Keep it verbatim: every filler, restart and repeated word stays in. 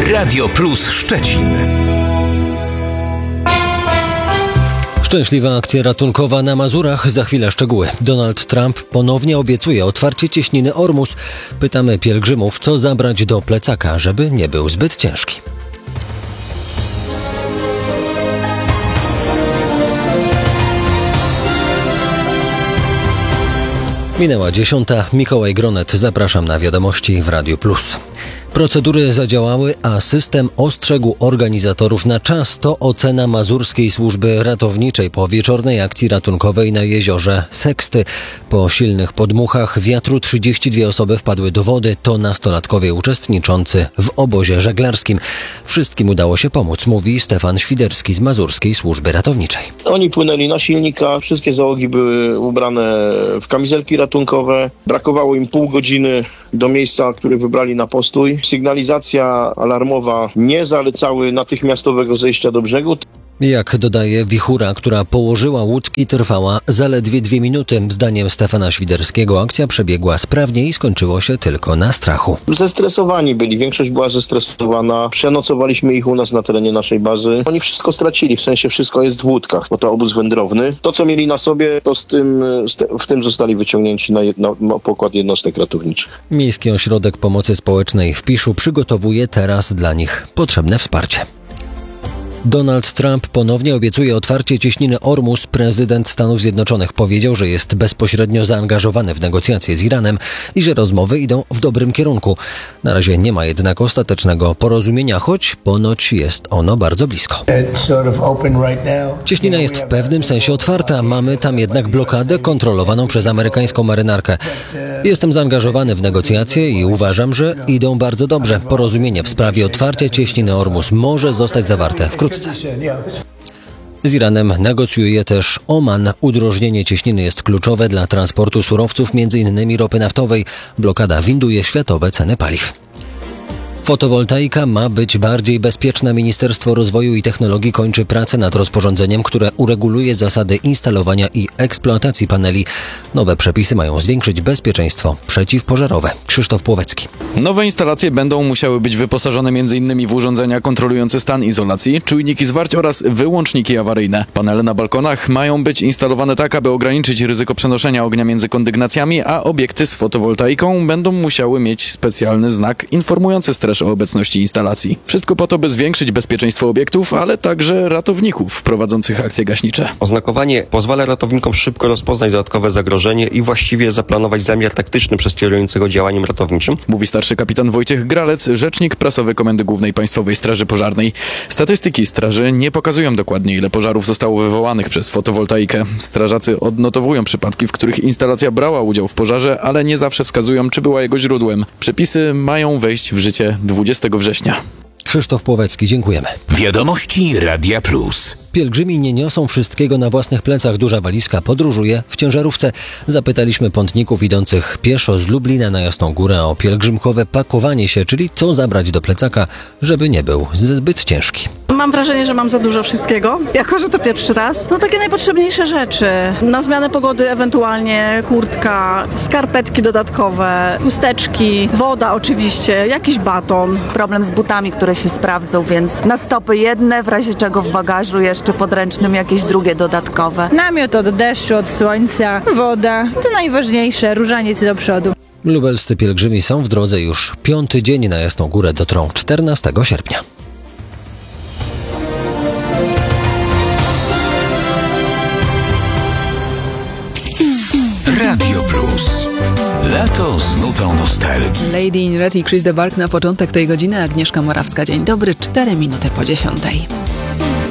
Radio Plus Szczecin. Szczęśliwa akcja ratunkowa na Mazurach. Za chwilę szczegóły. Donald Trump ponownie obiecuje otwarcie cieśniny Ormus. Pytamy pielgrzymów, co zabrać do plecaka, żeby nie był zbyt ciężki. Minęła dziesiąta. Mikołaj Gronet. Zapraszam na wiadomości w Radiu Plus. Procedury zadziałały, a system ostrzegł organizatorów na czas. To ocena Mazurskiej Służby Ratowniczej po wieczornej akcji ratunkowej na jeziorze Seksty. Po silnych podmuchach wiatru trzydzieści dwie osoby wpadły do wody. To nastolatkowie uczestniczący w obozie żeglarskim. Wszystkim udało się pomóc, mówi Stefan Świderski z Mazurskiej Służby Ratowniczej. Oni płynęli na silnikach, wszystkie załogi były ubrane w kamizelki ratunkowe. Brakowało im pół godziny do miejsca, które wybrali na postój. Sygnalizacja alarmowa nie zalecały natychmiastowego zejścia do brzegu. Jak dodaje, wichura, która położyła łódki, trwała zaledwie dwie minuty. Zdaniem Stefana Świderskiego akcja przebiegła sprawnie i skończyło się tylko na strachu. Zestresowani byli, większość była zestresowana. Przenocowaliśmy ich u nas na terenie naszej bazy. Oni wszystko stracili, w sensie wszystko jest w łódkach, bo to obóz wędrowny. To, co mieli na sobie, to z tym, z te, w tym zostali wyciągnięci na, jedno, na pokład jednostek ratowniczych. Miejski Ośrodek Pomocy Społecznej w Piszu przygotowuje teraz dla nich potrzebne wsparcie. Donald Trump ponownie obiecuje otwarcie cieśniny Ormus. Prezydent Stanów Zjednoczonych powiedział, że jest bezpośrednio zaangażowany w negocjacje z Iranem i że rozmowy idą w dobrym kierunku. Na razie nie ma jednak ostatecznego porozumienia, choć ponoć jest ono bardzo blisko. Cieśnina jest w pewnym sensie otwarta. Mamy tam jednak blokadę kontrolowaną przez amerykańską marynarkę. Jestem zaangażowany w negocjacje i uważam, że idą bardzo dobrze. Porozumienie w sprawie otwarcia cieśniny Ormus może zostać zawarte wkrótce. Z Iranem negocjuje też Oman. Udrożnienie cieśniny jest kluczowe dla transportu surowców, między innymi ropy naftowej. Blokada winduje światowe ceny paliw. Fotowoltaika ma być bardziej bezpieczna. Ministerstwo Rozwoju i Technologii kończy pracę nad rozporządzeniem, które ureguluje zasady instalowania i eksploatacji paneli. Nowe przepisy mają zwiększyć bezpieczeństwo przeciwpożarowe. Krzysztof Płowecki. Nowe instalacje będą musiały być wyposażone między innymi w urządzenia kontrolujące stan izolacji, czujniki zwarć oraz wyłączniki awaryjne. Panele na balkonach mają być instalowane tak, aby ograniczyć ryzyko przenoszenia ognia między kondygnacjami, a obiekty z fotowoltaiką będą musiały mieć specjalny znak informujący straż o obecności instalacji. Wszystko po to, by zwiększyć bezpieczeństwo obiektów, ale także ratowników prowadzących akcje gaśnicze. Oznakowanie pozwala ratownikom szybko rozpoznać dodatkowe zagrożenie i właściwie zaplanować zamiar taktyczny przez kierującego działaniem ratowniczym. Mówi starszy kapitan Wojciech Gralec, rzecznik prasowy Komendy Głównej Państwowej Straży Pożarnej. Statystyki straży nie pokazują dokładnie, ile pożarów zostało wywołanych przez fotowoltaikę. Strażacy odnotowują przypadki, w których instalacja brała udział w pożarze, ale nie zawsze wskazują, czy była jego źródłem. Przepisy mają wejść w życie dwudziestego września. Krzysztof Płowecki, dziękujemy. Wiadomości Radia Plus. Pielgrzymi nie niosą wszystkiego na własnych plecach. Duża walizka podróżuje w ciężarówce. Zapytaliśmy pątników idących pieszo z Lublina na Jasną Górę o pielgrzymkowe pakowanie się, czyli co zabrać do plecaka, żeby nie był zbyt ciężki. Mam wrażenie, że mam za dużo wszystkiego, jako że to pierwszy raz. No takie najpotrzebniejsze rzeczy. Na zmianę pogody ewentualnie kurtka, skarpetki dodatkowe, chusteczki, woda oczywiście, jakiś baton. Problem z butami, które się sprawdzą, więc na stopy jedne, w razie czego w bagażu jeszcze podręcznym jakieś drugie dodatkowe. Namiot od deszczu, od słońca, woda, to najważniejsze, różaniec do przodu. Lubelscy pielgrzymi są w drodze już piąty dzień. Na Jasną Górę dotrą czternastego sierpnia. Radio Plus. Lato z nutą nostalgii. Lady in Red i Chris de Burgh na początek tej godziny. Agnieszka Morawska. Dzień dobry, cztery minuty po dziesiątej.